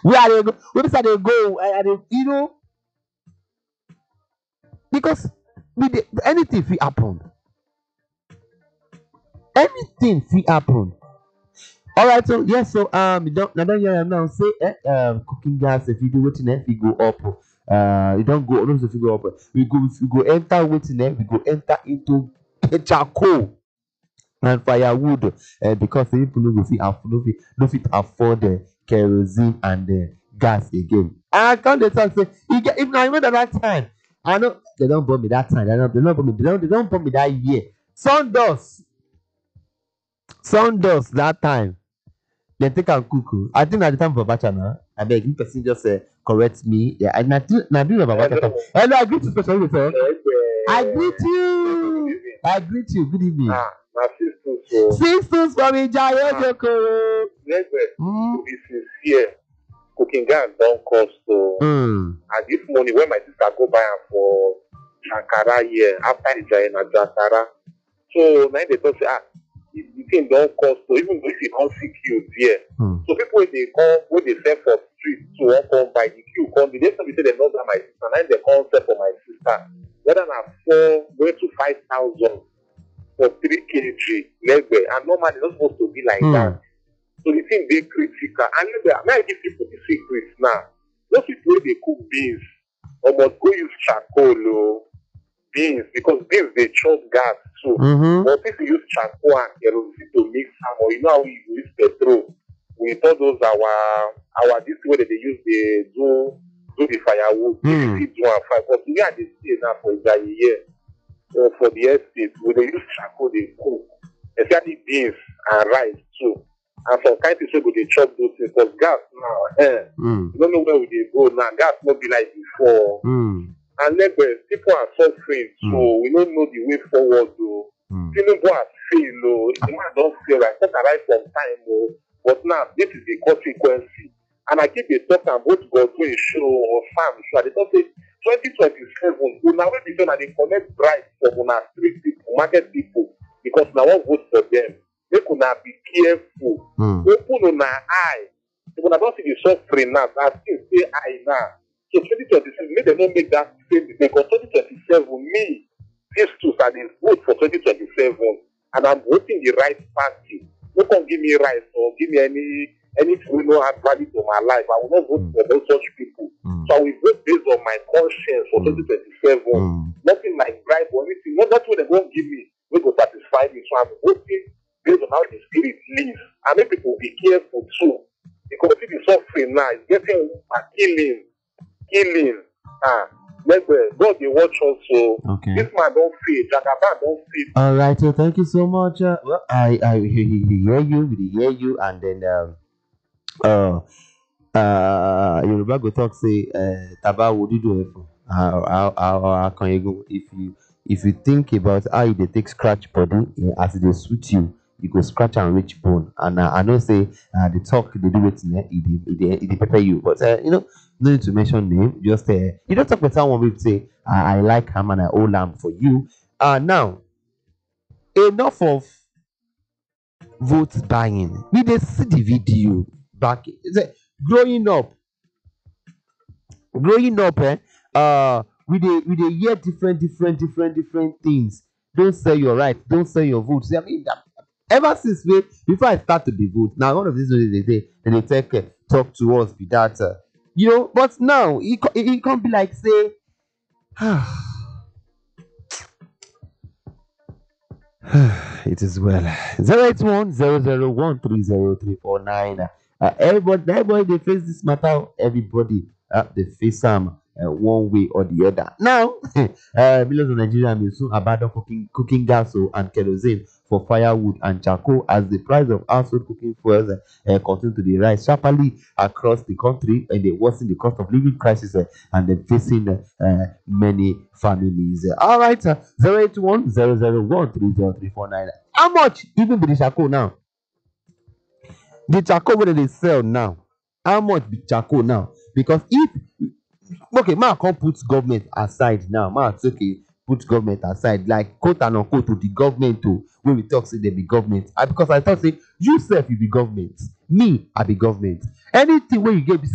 Where they go? Where they go? You know, because anything fit happen. Anything fit happen. All right, so yes, so you don't hear am now say cooking gas if you do wetin if you go up. You don't go, not if you go up. We go enter wetin we go enter into charcoal and firewood because the people no fit afford kerosene and gas again. And I come dey talk say e get if na remember that time. I know they don't born me that time. They don't born me. They don't born me that year. Sun dust that time. Dem take am cook o. I think na the time for Abacha na. Abeg if person just correct me. Yeah, and na during Abacha time. Hello, I greet you special return. I greet you. I greet you. Good evening. Na sisters. Sisters from Ijaye Jokoro. To be sincere, cooking gas don cost o. And this morning when my sister go buy am for Jankara here after Ijaye na Jankara. So na dey talk say the thing don cost o, even though if you come see queue there. So people wey dey come wey dey sell for street to wan come buy the queue come the next time be say dem no buy my sister na dem come sell for my sister whether na 4 going to 5,000 for 3 kg legbe and normally e no suppose to be like that. So the thing dey critical and may I give people the secret now. Those people wey dey cook beans must go use charcoal o. Beans because beans dey chop gas too. But if you use charcoal and kerosene to mix am or you know how we use petrol with all those our this way that they use dey do the firewood. You fit do am fine but we are dey stay now for Ijaye here for the estate we dey use charcoal dey cook especially beans and rice too. And some kind things wey go dey chop those things because gas now you don't know where we dey go now. Gas no be like before. And then people are suffering, so we don't know the way forward though. Tinubu has failed, the man don't fail, I thought arrive from time, but now this is the consequence. And I keep a talk and both Godwin show or farm show. They don't say 2027, now when they say they connect bribes for una street people, market people, because now one vote for them. They could not be careful. Open on our eye. When I don't see the suffering now, I still say eye now. So 2027, make them not make that same mistake. Because 2027, me, these two are the vote for 2027, and I'm voting the right party. No can give me rights or give me anything we know add value to my life. I will not vote for those such people. So I will vote based on my conscience for 2027. Nothing like bribe or anything. Not what they won't give me. We go satisfy me. So I'm voting based on how the spirit lives. And make people be careful too. Because if the suffering now is getting killing. God they watch also. Okay. This man don't feel. Jagaban don't feel. All right, so thank you so much. Well, I hear you, and then Yoruba go talk say Taba would you do it for? How can you go if you think about how they take scratch body as they suit you go scratch and reach bone. And I know say the talk they do it they prepare you, but no need to mention name. Just you don't talk with someone will say I like him and I owe lamb for you. Now enough of vote buying. We dey see the video back. Growing up, we dey hear different things. Don't sell your right, don't sell your vote. See, I mean that ever since before I start to be vote. Now one of these days they take talk to us be that but now it can't be like say it is well. 08100130349. Everybody they face this matter. Everybody they face them one way or the other. Now, millions of Nigerians will soon abandon cooking gas and kerosene for firewood and charcoal as the price of household cooking fuels continue to rise sharply across the country, and they worsen the cost of living crisis and then facing many families. All right, 08100130349. How much even be the charcoal now? The charcoal where they sell now, how much be charcoal now? Because if ma can't put government aside now, put government aside, like quote and unquote to the government when we talk say they be government. Because I thought say you self you be government, me I be government. Anything where you get